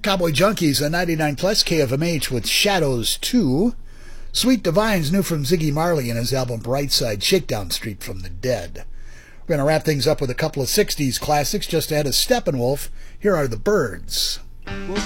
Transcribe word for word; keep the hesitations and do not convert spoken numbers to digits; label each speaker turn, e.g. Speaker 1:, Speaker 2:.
Speaker 1: Cowboy Junkies on ninety-nine plus K F M H with Shadows two. Sweet Divines, new from Ziggy Marley and his album Brightside, Shakedown Street from the Dead. We're going to wrap things up with a couple of sixties classics just ahead of Steppenwolf. Here are the Byrds.
Speaker 2: Well,